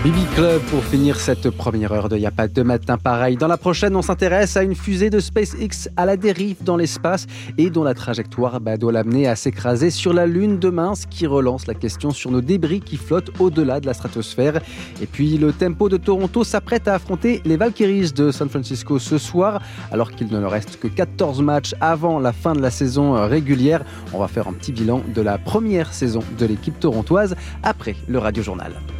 Bibi Club pour finir cette première heure de Y'a pas de matin pareil. Dans la prochaine, on s'intéresse à une fusée de SpaceX à la dérive dans l'espace et dont la trajectoire doit l'amener à s'écraser sur la Lune demain, ce qui relance la question sur nos débris qui flottent au-delà de la stratosphère. Et puis le Tempo de Toronto s'apprête à affronter les Valkyries de San Francisco ce soir, alors qu'il ne leur reste que 14 matchs avant la fin de la saison régulière. On va faire un petit bilan de la première saison de l'équipe torontoise après le Radio Journal.